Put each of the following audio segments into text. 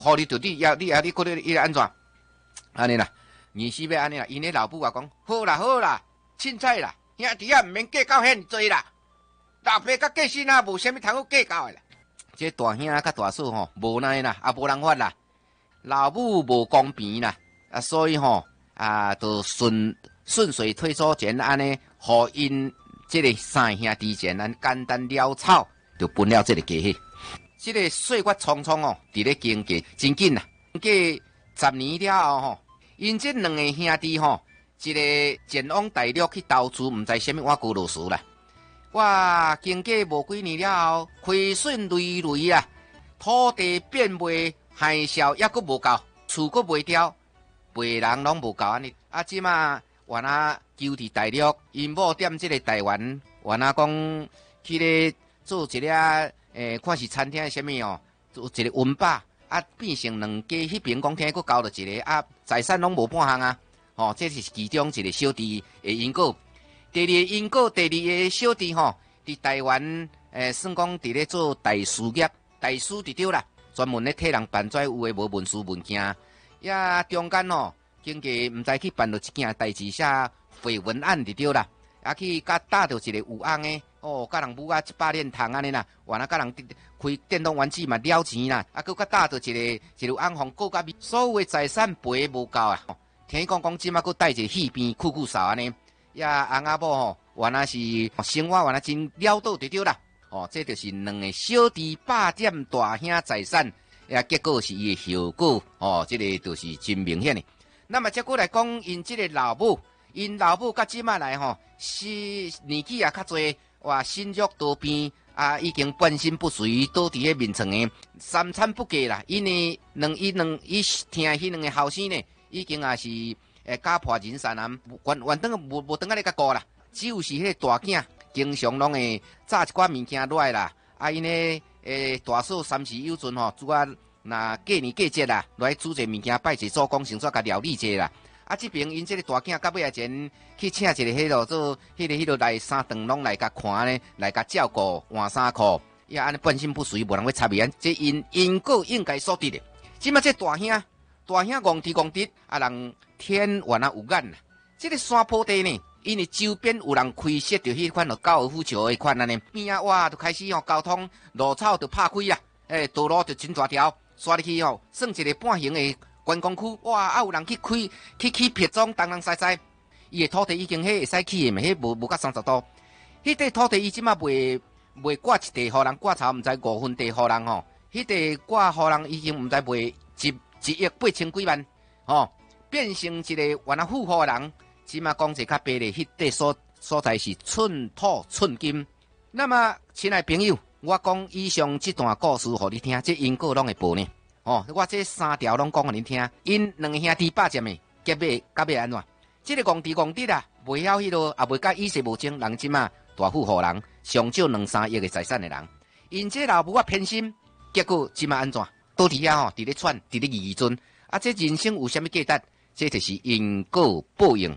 互你到底你觉得安怎？安尼啦，意思要安尼啦。因咧老母也讲，好啦好啦，凊彩啦，兄弟啊，毋免计较遐济啦。老爸甲过身啊，无啥物通好计较的啦。这大兄甲大嫂吼，无奈啦，也无人法啦。老母无公平啦，所以吼就顺水推舟前安尼，互因这个三兄弟前咱简单潦草，就分了这个家伙。这个岁月匆匆哦，伫咧经过真紧啦。过10年了后吼，因这两个兄弟吼，一个前往大陆去投资，毋知啥物碗咕螺丝啦。哇，经过无几年了后，亏损累累啊，土地变卖，海啸抑阁无够，厝阁卖掉，卖人拢无够安尼。即马原啊求伫大陆，因某踮即个台湾，原啊讲去咧做一个看是餐厅啥物哦，做一个温饱，变成两家迄边讲听佫交着一个财产拢无半项啊。这是其中一个小弟的因果。第二个因果，第二个小弟吼，伫台湾算讲伫咧做大事业，大师伫对啦，专门咧替人办遮有诶无文书文件，中间吼，经过毋知去办到一件代志，写绯闻案伫对啦，去甲打到一个有翁诶，甲人母100链糖安尼啦，原来甲人开电动玩具嘛了钱啦，佮甲打到一个翁方告甲所有诶财产赔无够啊！听讲即马佮带一个戏边酷扫安尼。翁仔某吼，原来是生活原来真潦倒就对啦。这就是两个小弟霸占大兄财产，结果是伊的后果。这个就是真明显的。那么结果来讲，因这个老母，甲即马来吼，是年纪也较侪，身弱多病，已经半身不遂，倒伫迄眠床的，三餐不继啦。因为伊听迄两个后生呢，已经也是。家破人散啊，原当无当咧甲顾啦，只有是迄个大囝，经常拢会炸一寡物件落来啦。因咧大嫂三时有阵吼，拄若过年过节啦，来煮者物件拜者祖公，先煞甲料理者啦。这边因这个大囝到尾啊前去请一个迄落做迄落来三顿拢来甲看咧，来甲照顾换衫裤，安尼半身不遂，无人要插伊，这因果应该所得的。即马这大兄戆直，人天原来有眼啦！这个山坡地呢，因为周边有人开设着迄款高尔夫球的款安尼，边就开始交通路草就拍开啦，道路就真大条，刷入去算一个半形的观光区，有人去起撇桩，东人西西，伊的土地已经会使起的嘛，迄无甲30度，迄块土地伊即马袂挂一地互人挂草，毋知5分地互人吼，迄地挂互人已经毋知卖1亿8千几万，变成一个原来富户人，即马讲者较白咧，迄块所在是寸土寸金。那么，亲爱朋友，我讲以上这段故事互你听，这因果拢会报呢。我这3条拢讲互你听，因两个兄弟霸占的，结尾安怎？这个戆直啦，袂晓迄落，也袂甲意识无精，人即马大富户人，上少2-3亿的财产的人，因这老母偏心，结果即马安怎？倒伫遐伫咧喘，伫咧疑阵，这人生有啥物价值？这就是因果报应。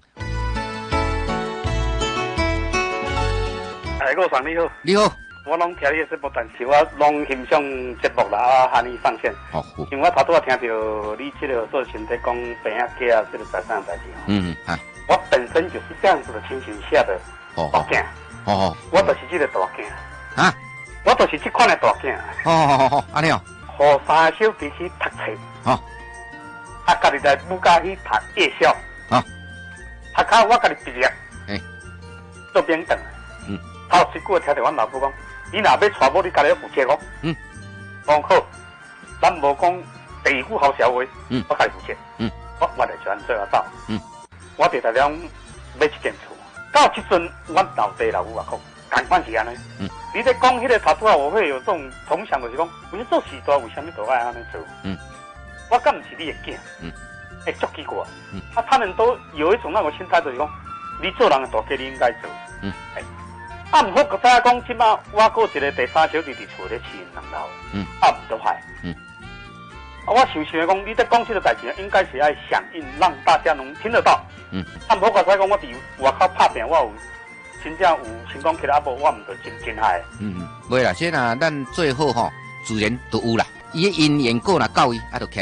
郭爽你好， 你好， 我拢听你的节目，但是我拢欣赏节目啦，喊你上线。因为我头拄仔听到你这个做身体讲病啊、家啊这个财产的代志。我本身就是这样子的情形下的大囝。我就是这个大囝。我就是这款的大囝。 安尼哦。 互三小弟去读册。家己在母家去读夜校。读到我家己毕业。做兵等。头一句听到阮老母讲，你若要娶某，你家己要负责哦。讲好，咱无讲第二句好笑话，我家己负责。我就安做走。我伫台中买一间厝，到即阵，阮老爸老母也讲，同款是安尼。你在讲迄个头拄仔，我会有这种同想，就是讲，为了做时代，为什么都爱安尼做？我敢毋是你的囝，会足奇怪。他们都有一种那种心态，就是讲，你做人的大家，你应该做。毋好个再讲，即马我个一个第三小弟伫厝咧饲因2老，毋都害。我想讲，你在讲这个代志，应该是要响应，让大家能听得到。毋好个再讲，我伫外口拍拼，我有真正有成功起来，无我毋就真害。 袂啦，这咱最好自然都有啦。 伊因缘果若到位，啊，就起。